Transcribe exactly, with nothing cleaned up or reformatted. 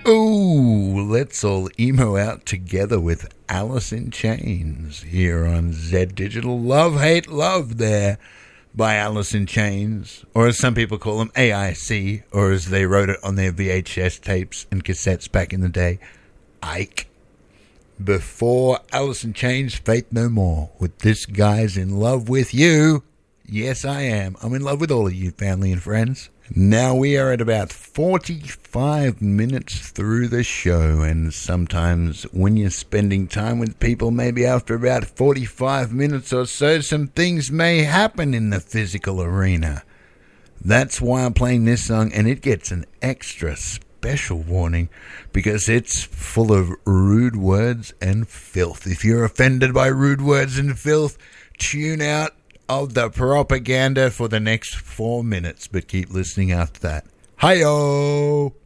Ooh, let's all emo out together with Alice in Chains here on Z Digital. Love, Hate, Love there by Alice in Chains, or as some people call them, A I C, or as they wrote it on their V H S tapes and cassettes back in the day, Ike. Before Alice in Chains, Faith No More, with This Guy's in Love with You. Yes, I am. I'm in love with all of you, family and friends. Now we are at about forty-five minutes through the show, and sometimes when you're spending time with people, maybe after about forty-five minutes or so, some things may happen in the physical arena. That's why I'm playing this song, and it gets an extra special warning because it's full of rude words and filth. If you're offended by rude words and filth, tune out of the propaganda for the next four minutes, but keep listening after that. Hi-yo!